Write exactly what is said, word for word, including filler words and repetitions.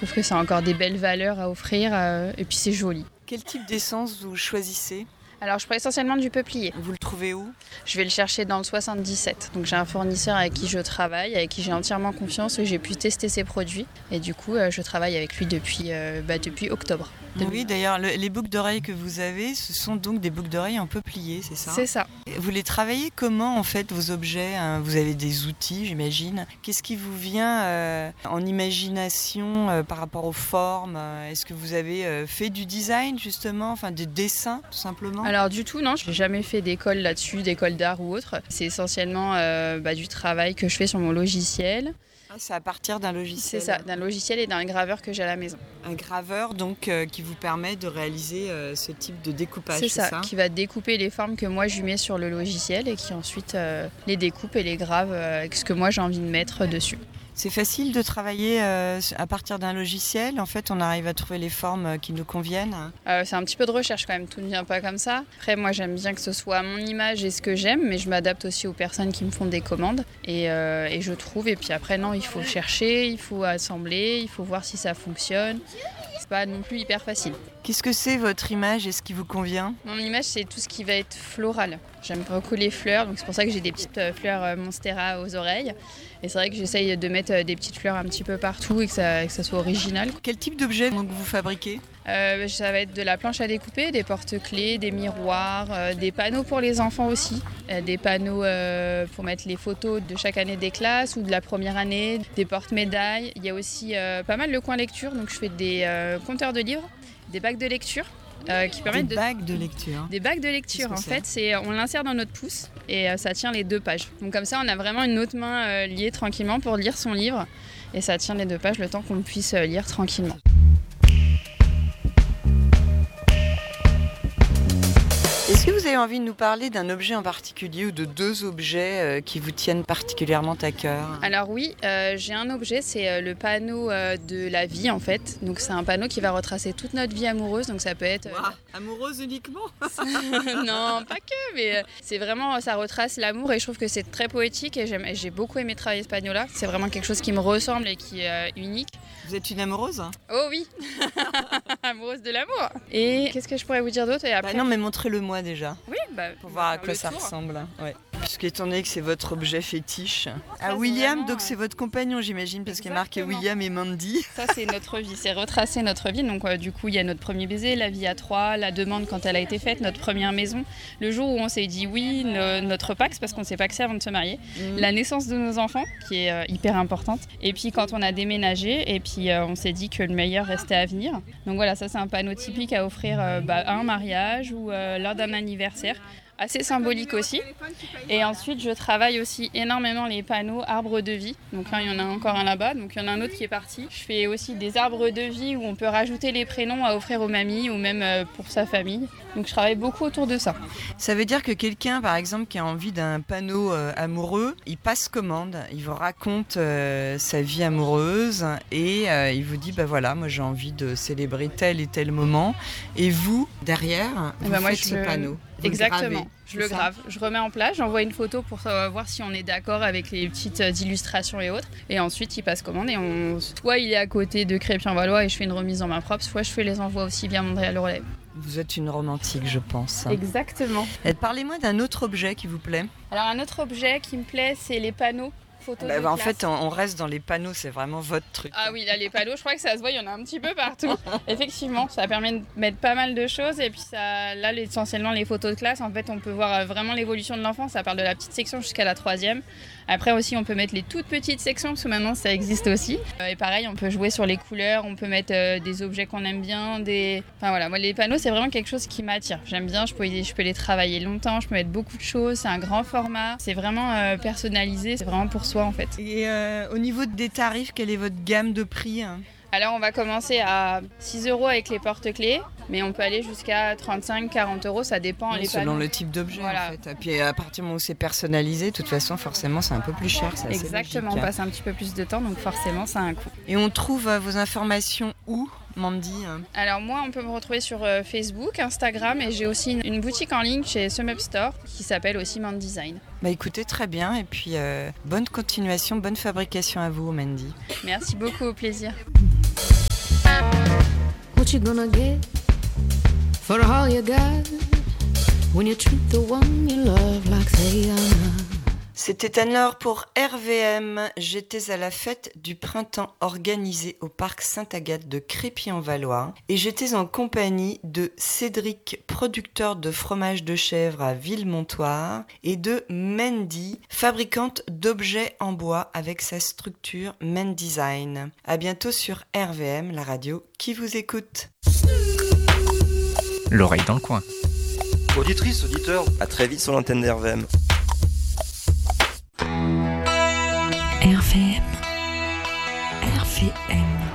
trouve que c'est encore des belles valeurs à offrir euh, et puis c'est joli. Quel type d'essence vous choisissez ? Alors je prends essentiellement du peuplier. Vous le trouvez où ? Je vais le chercher dans le soixante-dix-sept. Donc j'ai un fournisseur avec qui je travaille, avec qui j'ai entièrement confiance, où j'ai pu tester ses produits. Et du coup, euh, je travaille avec lui depuis, euh, bah, depuis octobre. Oui, d'ailleurs, le, les boucles d'oreilles que vous avez, ce sont donc des boucles d'oreilles en peuplier, c'est ça ? C'est ça. Vous les travaillez comment, en fait, vos objets ? Vous avez des outils, j'imagine. Qu'est-ce qui vous vient euh, en imagination euh, par rapport aux formes ? Est-ce que vous avez euh, fait du design, justement, enfin, des dessins, tout simplement ? Alors du tout, non. Je n'ai jamais fait d'école là-dessus, d'école d'art ou autre. C'est essentiellement euh, bah, du travail que je fais sur mon logiciel. Ah, c'est à partir d'un logiciel. C'est ça, d'un logiciel et d'un graveur que j'ai à la maison. Un graveur donc euh, qui vous permet de réaliser euh, ce type de découpage, c'est, c'est ça, ça qui va découper les formes que moi je lui mets sur le logiciel et qui ensuite euh, les découpe et les grave euh, avec ce que moi j'ai envie de mettre dessus. C'est facile de travailler euh, à partir d'un logiciel. En fait, on arrive à trouver les formes qui nous conviennent. Euh, c'est un petit peu de recherche quand même, tout ne vient pas comme ça. Après, moi j'aime bien que ce soit mon image et ce que j'aime, mais je m'adapte aussi aux personnes qui me font des commandes et, euh, et je trouve. Et puis après, non, il faut chercher, il faut assembler, il faut voir si ça fonctionne. C'est pas non plus hyper facile. Qu'est-ce que c'est votre image et ce qui vous convient ? Mon image, c'est tout ce qui va être floral. J'aime beaucoup les fleurs, donc c'est pour ça que j'ai des petites fleurs Monstera aux oreilles. Et c'est vrai que j'essaye de mettre des petites fleurs un petit peu partout et que ça, que ça soit original. Quel type d'objet donc vous fabriquez ? euh, Ça va être de la planche à découper, des porte-clés, des miroirs, euh, des panneaux pour les enfants aussi. Euh, des panneaux euh, pour mettre les photos de chaque année des classes ou de la première année, des porte-médailles. Il y a aussi euh, pas mal le coin lecture, donc je fais des euh, compteurs de livres, des bacs de lecture. Euh, qui permettent des de... bagues de lecture. Des bagues de lecture, en c'est fait, c'est on l'insère dans notre pouce et euh, ça tient les deux pages. Donc comme ça, on a vraiment une autre main euh, liée tranquillement pour lire son livre et ça tient les deux pages le temps qu'on puisse euh, lire tranquillement. Est-ce que vous avez envie de nous parler d'un objet en particulier ou de deux objets euh, qui vous tiennent particulièrement à cœur ? Alors oui, euh, j'ai un objet, c'est euh, le panneau euh, de la vie en fait. Donc c'est un panneau qui va retracer toute notre vie amoureuse. Donc ça peut être... Euh... Wow, amoureuse uniquement ? Non, pas que, mais euh, c'est vraiment, ça retrace l'amour et je trouve que c'est très poétique et, j'aime, et j'ai beaucoup aimé travailler ce panneau-là. C'est vraiment quelque chose qui me ressemble et qui est euh, unique. Vous êtes une amoureuse ? Oh oui, amoureuse de l'amour. Et qu'est-ce que je pourrais vous dire d'autre et après... Bah non, mais montrez-le-moi déjà. Oui, bah, pour voir à quoi ça tour. ressemble. Ouais. Puisqu'étant donné que c'est votre objet fétiche. Ah, ça, William, vraiment, donc c'est votre compagnon, j'imagine, parce qu'il y a marqué Exactement. William et Mandy. Ça, c'est notre vie, c'est retracer notre vie. Donc, euh, du coup, il y a notre premier baiser, la vie à trois, la demande quand elle a été faite, notre première maison, le jour où on s'est dit oui, le, notre Pax, parce qu'on s'est paxé avant de se marier, mmh. la naissance de nos enfants, qui est euh, hyper importante, et puis quand on a déménagé, et puis euh, on s'est dit que le meilleur restait à venir. Donc voilà, ça, c'est un panneau typique à offrir euh, bah, à un mariage ou euh, lors d'un anniversaire. Assez symbolique aussi. Et ensuite, je travaille aussi énormément les panneaux arbres de vie. Donc là, il y en a encore un là-bas. Donc il y en a un autre qui est parti. Je fais aussi des arbres de vie où on peut rajouter les prénoms à offrir aux mamies ou même pour sa famille. Donc je travaille beaucoup autour de ça. Ça veut dire que quelqu'un, par exemple, qui a envie d'un panneau euh, amoureux, il passe commande, il vous raconte euh, sa vie amoureuse et euh, il vous dit, bah voilà, moi j'ai envie de célébrer tel et tel moment. Et vous, derrière, vous bah faites moi, ce le... panneau. Exactement, je le grave. Je remets en place, j'envoie une photo pour voir si on est d'accord avec les petites illustrations et autres. Et ensuite, il passe commande et on... soit il est à côté de Crépien-Valois et je fais une remise en main propre, soit je fais les envois aussi via Montréal Relais. Vous êtes une romantique, je pense. Exactement. Et parlez-moi d'un autre objet qui vous plaît. Alors un autre objet qui me plaît, c'est les panneaux. Bah, bah, en fait, on reste dans les panneaux, c'est vraiment votre truc. Ah oui, là, les panneaux, je crois que ça se voit, il y en a un petit peu partout. Effectivement, ça permet de mettre pas mal de choses. Et puis ça, là, essentiellement, les photos de classe, en fait, on peut voir vraiment l'évolution de l'enfant. Ça part de la petite section jusqu'à la troisième. Après aussi, on peut mettre les toutes petites sections, parce que maintenant, ça existe aussi. Et pareil, on peut jouer sur les couleurs, on peut mettre euh, des objets qu'on aime bien. Des... Enfin voilà, moi, les panneaux, c'est vraiment quelque chose qui m'attire. J'aime bien, je peux, je peux les travailler longtemps, je peux mettre beaucoup de choses. C'est un grand format. C'est vraiment euh, personnalisé, c'est vraiment pour soi, en fait. Et euh, au niveau des tarifs, quelle est votre gamme de prix hein ? Alors on va commencer à six euros avec les porte-clés, mais on peut aller jusqu'à trente-cinq à quarante euros, ça dépend. Oui, les selon panneaux. le type d'objet voilà. en fait. Et puis à partir du moment où c'est personnalisé, de toute façon forcément c'est un peu plus cher. C'est Exactement, logique, on passe un petit peu plus de temps, donc forcément ça a un coût. Et on trouve euh, vos informations où Mandy hein Alors moi on peut me retrouver sur euh, Facebook, Instagram et j'ai aussi une, une boutique en ligne chez SumUp Store qui s'appelle aussi Mandy Design. Bah écoutez très bien et puis euh, bonne continuation, bonne fabrication à vous Mandy. Merci beaucoup, au plaisir. what you gonna get for all you got when you treat the one you love like they are not. C'était Anne-Laure pour R V M. J'étais à la fête du printemps organisée au parc Sainte-Agathe de Crépy-en-Valois et j'étais en compagnie de Cédric, producteur de fromage de chèvre à Villemontoire, et de Mandy, fabricante d'objets en bois avec sa structure Mandesign. À bientôt sur R V M, la radio qui vous écoute. L'oreille dans le coin. Auditrice, auditeur, à très vite sur l'antenne d'R V M. R V M.